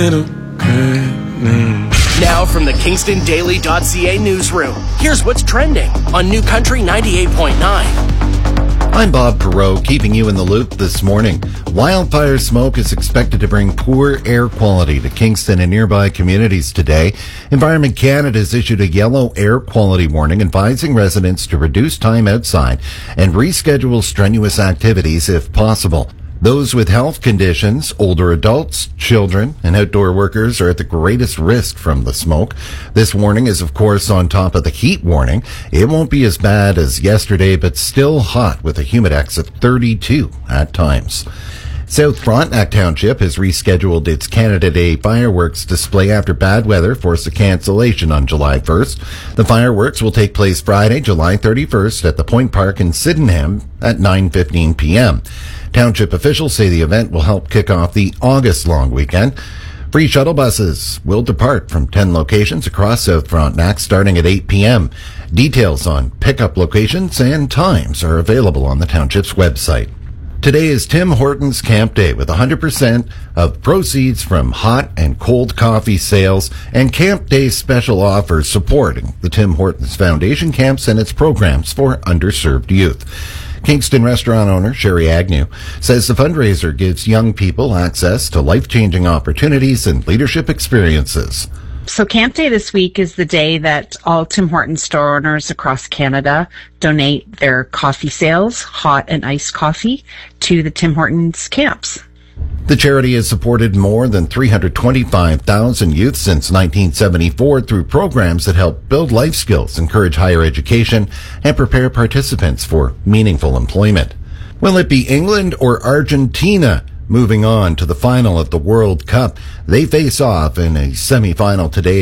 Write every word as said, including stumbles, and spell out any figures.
Now from the Kingston Daily dot C A newsroom, here's what's trending on New Country ninety-eight point nine. I'm Bob Perot, keeping you in the loop this morning. Wildfire smoke is expected to bring poor air quality to Kingston and nearby communities today. Environment Canada has issued a yellow air quality warning advising residents to reduce time outside and reschedule strenuous activities if possible. Those with health conditions, older adults, children, and outdoor workers are at the greatest risk from the smoke. This warning is, of course, on top of the heat warning. It won't be as bad as yesterday, but still hot with a humidex of thirty-two at times. South Frontenac Township has rescheduled its Canada Day fireworks display after bad weather forced a cancellation on July first. The fireworks will take place Friday, July thirty-first at the Point Park in Sydenham at nine fifteen p.m. Township officials say the event will help kick off the August long weekend. Free shuttle buses will depart from ten locations across South Frontenac starting at eight p.m. Details on pickup locations and times are available on the township's website. Today is Tim Hortons Camp Day with one hundred percent of proceeds from hot and cold coffee sales and Camp Day special offers supporting the Tim Hortons Foundation camps and its programs for underserved youth. Kingston restaurant owner Sherry Agnew says the fundraiser gives young people access to life-changing opportunities and leadership experiences. So Camp Day this week is the day that all Tim Hortons store owners across Canada donate their coffee sales, hot and iced coffee, to the Tim Hortons camps. The charity has supported more than three hundred twenty-five thousand youth since nineteen seventy-four through programs that help build life skills, encourage higher education, and prepare participants for meaningful employment. Will it be England or Argentina moving on to the final of the World Cup? They face off in a semi-final today